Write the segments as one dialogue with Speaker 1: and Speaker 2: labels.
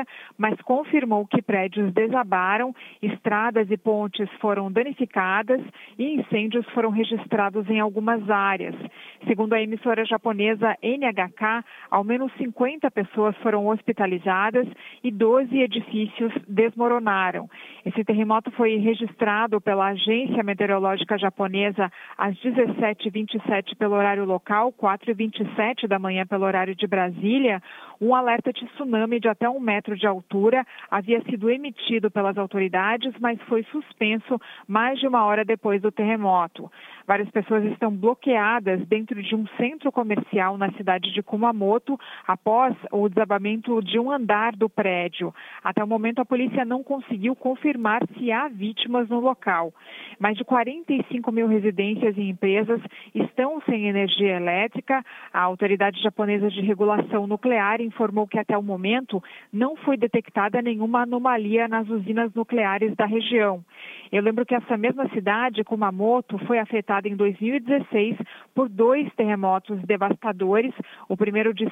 Speaker 1: hora, mas confirmou que prédios desabaram, estradas e pontes foram danificadas e incêndios foram registrados em algumas áreas. Segundo a emissora japonesa NHK, ao menos 50 pessoas foram hospitalizadas e 12 edifícios desmoronaram. Esse terremoto foi registrado pela Agência Meteorológica Japonesa às 17h27 pelo horário local, 4h27 da manhã pelo horário de Brasília. Um alerta de tsunami de até 1 metro de altura havia sido emitido pelas autoridades, mas foi suspenso mais de 1 hora depois do terremoto. Várias pessoas estão bloqueadas dentro de um centro comercial na cidade de Kumamoto após o desabamento de um andar do prédio. Até o momento, a polícia não conseguiu confirmar se há vítimas no local. Mais de 45 mil residências e empresas estão sem energia elétrica. A Autoridade Japonesa de Regulação Nuclear informou que até o momento não foi detectada nenhuma anomalia nas usinas nucleares da região. Eu lembro que essa mesma cidade, Kumamoto, foi afetada em 2016 por 2 terremotos devastadores, o primeiro de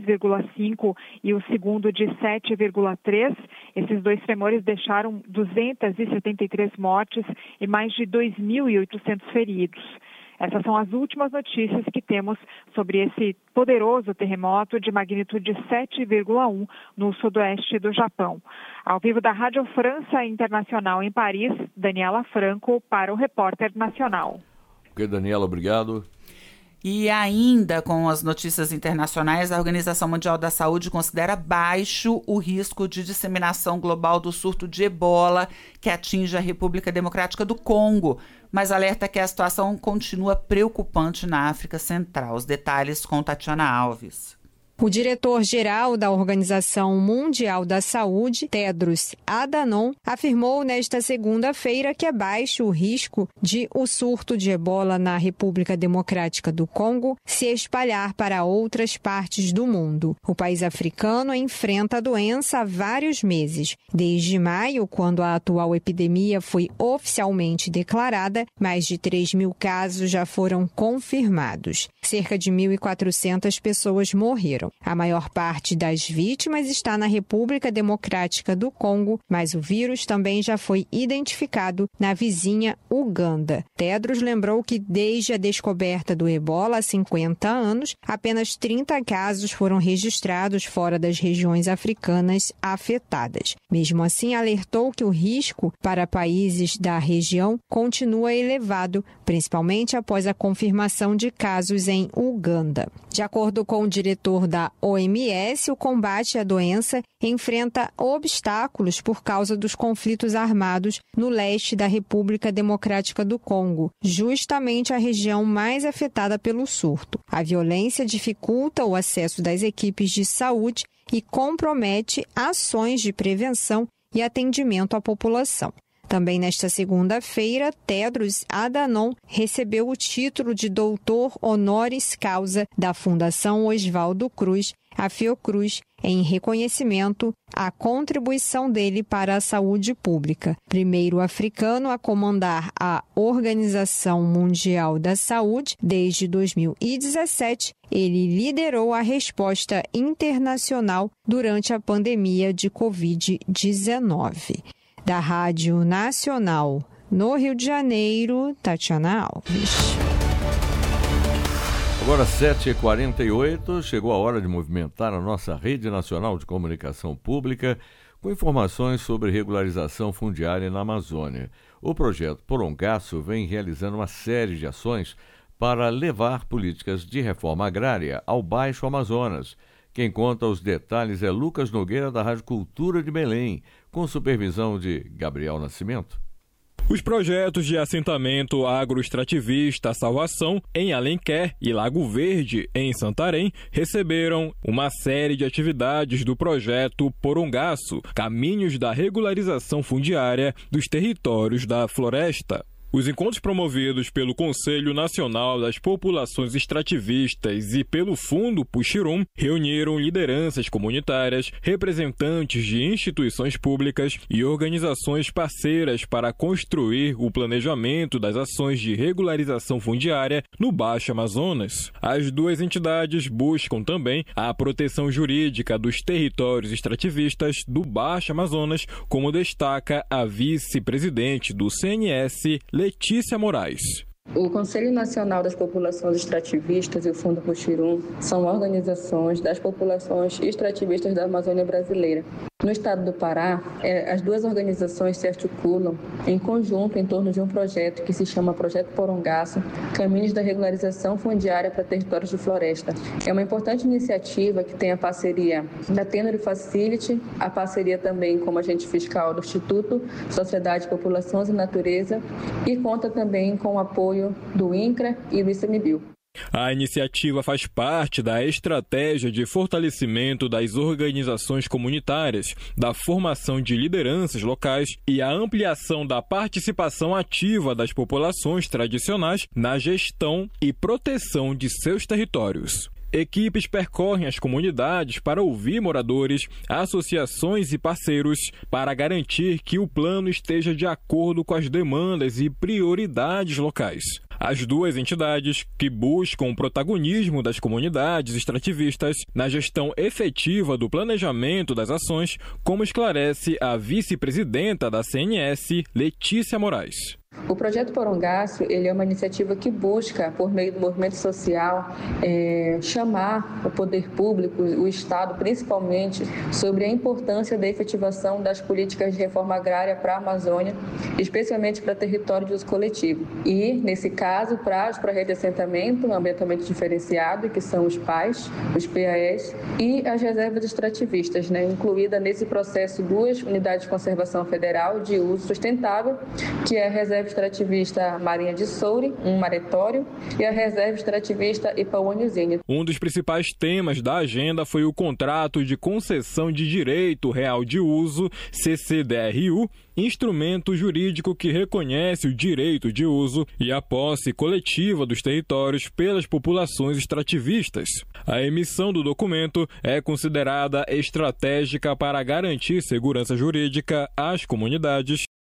Speaker 1: 6,5 e o segundo de 7,3. Esses 2 tremores deixaram 273 mortes e mais de 2.800 feridos. Essas são as últimas notícias que temos sobre esse poderoso terremoto de magnitude 7,1 no sudoeste do Japão. Ao vivo da Rádio França Internacional em Paris, Daniela Franco para o Repórter Nacional.
Speaker 2: Ok, Daniela, obrigado.
Speaker 3: E ainda com as notícias internacionais, a Organização Mundial da Saúde considera baixo o risco de disseminação global do surto de ebola que atinge a República Democrática do Congo, mas alerta que a situação continua preocupante na África Central. Os detalhes com Tatiana Alves.
Speaker 4: O diretor-geral da Organização Mundial da Saúde, Tedros Adhanom, afirmou nesta segunda-feira que é baixo o risco de o surto de ebola na República Democrática do Congo se espalhar para outras partes do mundo. O país africano enfrenta a doença há vários meses. Desde maio, quando a atual epidemia foi oficialmente declarada, mais de 3.000 casos já foram confirmados. Cerca de 1.400 pessoas morreram. A maior parte das vítimas está na República Democrática do Congo, mas o vírus também já foi identificado na vizinha Uganda. Tedros lembrou que desde a descoberta do ebola há 50 anos, apenas 30 casos foram registrados fora das regiões africanas afetadas. Mesmo assim, alertou que o risco para países da região continua elevado, principalmente após a confirmação de casos em Uganda. De acordo com o diretor da OMS, o combate à doença enfrenta obstáculos por causa dos conflitos armados no leste da República Democrática do Congo, justamente a região mais afetada pelo surto. A violência dificulta o acesso das equipes de saúde e compromete ações de prevenção e atendimento à população. Também nesta segunda-feira, Tedros Adhanom recebeu o título de doutor honoris causa da Fundação Oswaldo Cruz, a Fiocruz, em reconhecimento à contribuição dele para a saúde pública. Primeiro africano a comandar a Organização Mundial da Saúde desde 2017, ele liderou a resposta internacional durante a pandemia de Covid-19. Da Rádio Nacional, no Rio de Janeiro, Tatiana Alves.
Speaker 2: Agora 7h48, chegou a hora de movimentar a nossa Rede Nacional de Comunicação Pública com informações sobre regularização fundiária na Amazônia. O projeto Porongaço vem realizando uma série de ações para levar políticas de reforma agrária ao Baixo Amazonas. Quem conta os detalhes é Lucas Nogueira, da Rádio Cultura de Belém, com supervisão de Gabriel Nascimento.
Speaker 5: Os projetos de assentamento agroextrativista Salvação, em Alenquer, e Lago Verde, em Santarém, receberam uma série de atividades do projeto Porongaço, Caminhos da Regularização Fundiária dos Territórios da Floresta. Os encontros promovidos pelo Conselho Nacional das Populações Extrativistas e pelo Fundo Puxirum reuniram lideranças comunitárias, representantes de instituições públicas e organizações parceiras para construir o planejamento das ações de regularização fundiária no Baixo Amazonas. As duas entidades buscam também a proteção jurídica dos territórios extrativistas do Baixo Amazonas, como destaca a vice-presidente do CNS, Letícia Moraes.
Speaker 6: O Conselho Nacional das Populações Extrativistas e o Fundo Puxirum são organizações das populações extrativistas da Amazônia brasileira. No estado do Pará, as duas organizações se articulam em conjunto em torno de um projeto que se chama Projeto Porongaço, Caminhos da Regularização Fundiária para Territórios de Floresta. É uma importante iniciativa que tem a parceria da Tenor Facility, a parceria também como agente fiscal do Instituto Sociedade, Populações e Natureza e conta também com o apoio do INCRA e do ICMBio.
Speaker 5: A iniciativa faz parte da estratégia de fortalecimento das organizações comunitárias, da formação de lideranças locais e a ampliação da participação ativa das populações tradicionais na gestão e proteção de seus territórios. Equipes percorrem as comunidades para ouvir moradores, associações e parceiros para garantir que o plano esteja de acordo com as demandas e prioridades locais. As duas entidades, que buscam o protagonismo das comunidades extrativistas na gestão efetiva do planejamento das ações, como esclarece a vice-presidenta da CNS, Letícia Moraes.
Speaker 6: O Projeto Porongaço, ele é uma iniciativa que busca, por meio do movimento social, chamar o poder público, o Estado principalmente, sobre a importância da efetivação das políticas de reforma agrária para a Amazônia, especialmente para território de uso coletivo. E, nesse caso, para a rede de assentamento, um ambientamento diferenciado, que são os PAES, os PAEs, e as reservas extrativistas, incluída nesse processo duas unidades de conservação federal de uso sustentável, que é a Reserva Extrativista Marinha de Soure, um maretório, e a Reserva Extrativista Ipauanizine.
Speaker 5: Um dos principais temas da agenda foi o Contrato de Concessão de Direito Real de Uso, CCDRU, instrumento jurídico que reconhece o direito de uso e a posse coletiva dos territórios pelas populações extrativistas. A emissão do documento é considerada estratégica para garantir segurança jurídica às comunidades